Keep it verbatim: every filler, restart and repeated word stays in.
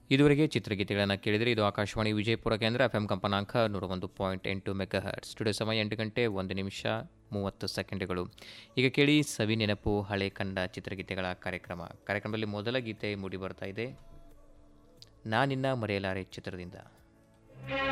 ಇದುವರೆಗೆ ಚಿತ್ರಗೀತೆಗಳನ್ನು ಕೇಳಿದರೆ ಇದು ಆಕಾಶವಾಣಿ ವಿಜಯಪುರ ಕೇಂದ್ರ ಎಫ್ ಎಂ ಕಂಪನಾಂಕ ನೂರ ಒಂದು ಪಾಯಿಂಟ್ ಎಂಟು ಮೆಗಾ ಹರ್ಟ್ಸ್. ಸ್ಟುಡಿಯೋ ಸಮಯ ಎಂಟು ಗಂಟೆ ಒಂದು ನಿಮಿಷ ಮೂವತ್ತು ಸೆಕೆಂಡ್ಗಳು. ಈಗ ಕೇಳಿ ಸವಿ ನೆನಪು ಹಳೆ ಕಂಡ ಚಿತ್ರಗೀತೆಗಳ ಕಾರ್ಯಕ್ರಮ. ಕಾರ್ಯಕ್ರಮದಲ್ಲಿ ಮೊದಲ ಗೀತೆ ಮೂಡಿ ಬರ್ತಾ ಇದೆ, ನಾನಿನ್ನ ಮರೆಯಲಾರೆ ಚಿತ್ರದಿಂದ.